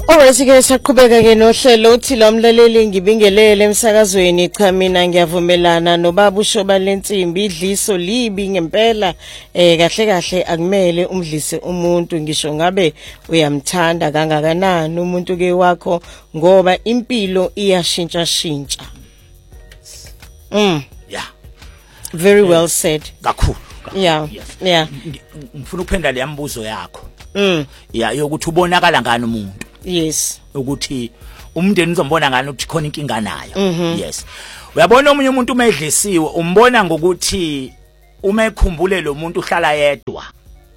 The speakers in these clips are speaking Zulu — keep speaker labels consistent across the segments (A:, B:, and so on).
A: Owesike saqhubeka ke nohlelo uthi lo mlaleli ngibingelele emsakazweni cha mina ngiyavumelana nobaba ushoba lensimbi idliso libi ngempela kahle kahle akumele umdlise umuntu ngisho ngabe uyamthanda kangakanani umuntu ke wakho ngoba impilo iyashintsha shintsha.
B: Yeah.
A: Very well said.
B: Kakhulu.
A: Yeah. Yeah.
B: Ngifuna ukuphendula le mbuzo yakho. Yeah, yokuthi ubonakala ngani umuntu.
A: Yes.
B: Ukuthi umndeni uzombona ngani ukuthi khona inkinga nayo. Yes. Uyabona omunye umuntu umedlisiwe umbona ngokuthi uma ekhumbule lo muntu uhlala yedwa.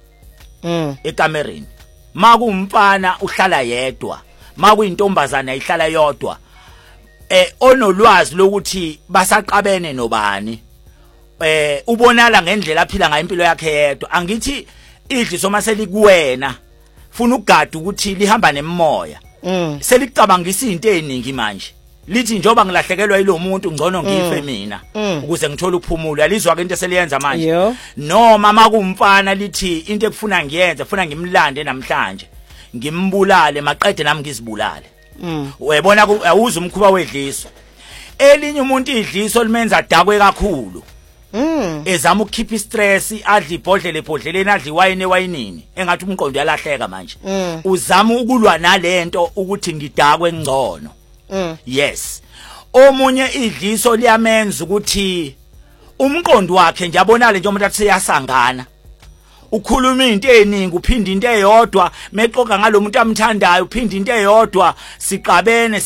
B: Ekamereni. Makumfana uhlala yedwa. Makuyintombazana ihlala yodwa. Onolwazi lokuthi basaqabene nobani. Ubonala ngendlela aphila ngayo impilo yakhe yedwa. Angithi idliso maselikwena. Funa ukugada ukuthi lihamba nemoya. Selicabangisa izinto eziningi manje. Lithi njoba ngilahlekelwa yilo muntu ngcono ngife mina ukuze ngithole ukuphumula. Yalizwa ke into eseliyenza manje. Noma makumfana lithi into ekufuna ngiyenze, ufuna ngimlande namhlanje. Ngimbulale maqede nami ngizibulale. Uyabona awuza umkhuba wedliso. Elinye umuntu idliso limenza adakwe kakhulu. Ezama ukukhipha istress, adli ibhodleleni, adli iwayini ewayinini. Engathi umqondo uyalahleka manje. Uzama ukulwa nalento ukuthi ngidakwe ngcono. Yes. Omunye idliso liyamenza ukuthi umqondo wakhe nje abonale nje umuntu athi seyasangana. Ukhuluma into eziningi uphinda into eyodwa, mexoxa ngalomuntu amthandayo uphinda into eyodwa, siqabene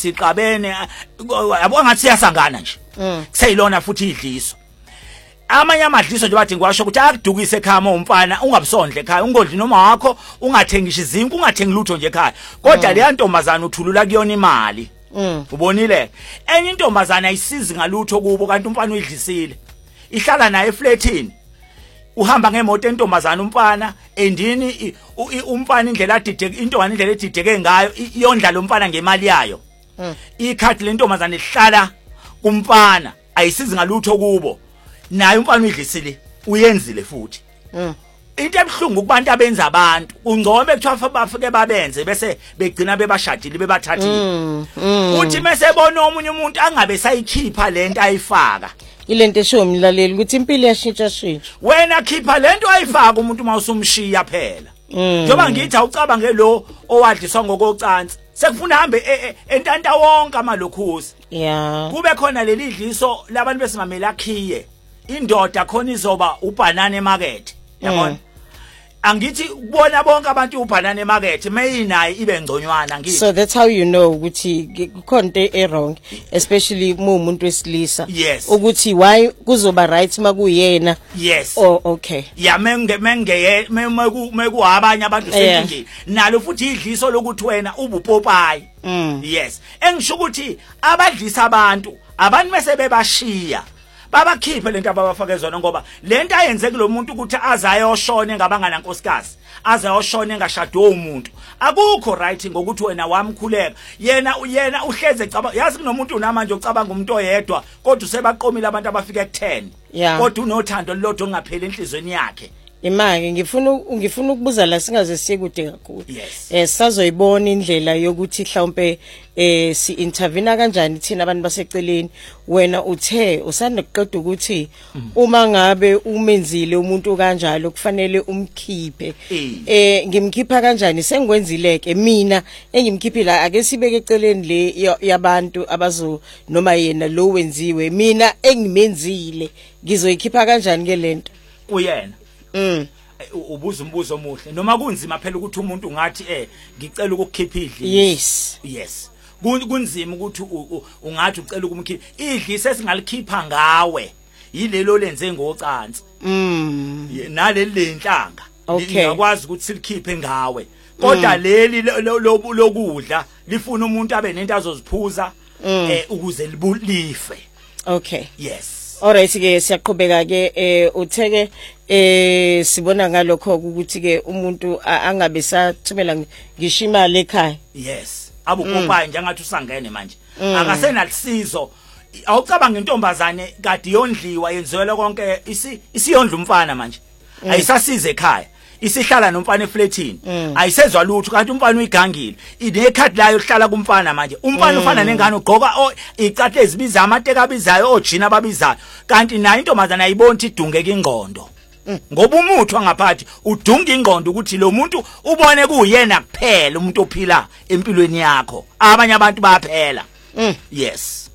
B: yabo ngathi siyasangana nje. Kuseyilona futhi idliso. Amanye amadliso nje bathi ngiwasho ukuthi akudukise ekhaya umfana ungabusondle ekhaya ungodli noma wakho ungathengisha izinto ungathengi lutho nje ekhaya kodwa le ntombazana uthulula kuyona imali. Ubonile enye intombazana ayisizi ngalutho kubo kanti umfana uyidlisile ihlala naye eflatini uhamba ngemoto entombazana umfana endini umfana indlela adideke intombazana indlela edideke ngayo iyondla lo mfana ngemali yayo. Ikhadi lentombazana ihlala kumfana ayisizi ngalutho kubo naye umfana uyidlisile uyenzile futhi. Into ebhlungu kubantu abenza abantu ungcobe kuthiwa bafike babenze bese begcina bebashadile bebathathile. Uthi mase bona omunye umuntu angabe sayikhipha lento ayifaka.
A: Ilento esho umlaleli ukuthi impilo iyashintsha shintsha.
B: Wena khipha lento ayifaka umuntu mawusumshiya phela. Njoba ngithi awucabange lo owadliswa ngokocansi sekufuna hambe entanta wonke amalokhuzi.
A: Yeah.
B: Kube khona leli dliso labantu besimamela akhiye. Indoda khona izoba ubanana emarket. Yabona? Angithi kubona bonke abantu ubanana emarket mayinayi ibe ngconywana ngithi.
A: So that's how you know ukuthi kukhona into wrong especially umuntu wesilisa.
B: Yes.
A: Ukuthi why kuzoba right makuyena.
B: Yes.
A: Oh okay.
B: Ya mengeye abanye abantu sengingeni. Nalo futhi idliso lokuthi wena ubupopayi. Yes. Engisho ukuthi abadlisa abantu mase bebashiya. Babakhiphe lento abafake zona ngoba lento ayenze kulomuntu ukuthi azayoshone ngabangana nkosikazi azayoshone ngashado umuntu akukho right ngokuthi wena wamkhuleka yena uhleze ecaba yazi kunomuntu unamanje ucabanga umuntu oyedwa kodwa usebaqomile abantu abafika ku10 kodwa unothando lolodwa ongapheli enhlizweni yakhe.
A: Imake ngifuna ukubuza la singaze sikude kakhulu.
B: Yes.
A: Sazoyibona indlela yokuthi mhlawumbe si intervene kanjani thina abantu baseceleni wena uthe usanda kuqeda ukuthi uma ngabe umenzile umuntu kanjalo kufanele umkhiphe. Ngimkhipha kanjani sengikwenzileke mina engimkhiphila ake sibeke eceleni le yabantu abazo noma yena lo wenziwe mina engimenzile ngizoyikhipha kanjani ke lento
B: uyena. Ubuza umbuzo omuhle noma kunzima phela ukuthi umuntu ungathi ngicela ukukhipha idliso.
A: Yes.
B: Kunzima ukuthi ungathi ucela ukumkhipha idliso esingalikipha ngawe yilelo lenze ngocansi. Naleli lenhlanga ngiyakwazi ukuthi silikhiphe ngawe kodwa leli lokudla lifuna umuntu abe nento azoziphuza ukuze life.
A: Okay.
B: Yes.
A: Alright ke siyaqhubeka ke utheke sibona ngalokho ukuthi ke umuntu angabe sathumela ngisho imali ekhaya.
B: Yes. Abupopayi njengathi usangene manje. Akasenalisizo. Awucabanga intombazane kade yondliwa yenziwela konke isiyondla umfana manje. Ayisasize ekhaya. isihlala nomfana eflatini ayisezwa lutho kanti umfana uyigangile inekhadi layo hlala kumfana manje umfana ufana nengane ugqoka icathe ezibiza amateka abizayo ojina ababizayo kanti nayo intombazana ayibona ukuthi idungeke ingqondo ngoba umuthi wangaphathi udunga ingqondo ukuthi lo muntu ubone kuyena kuphela umuntu ophila empilweni yakho abanye abantu bayaphela yes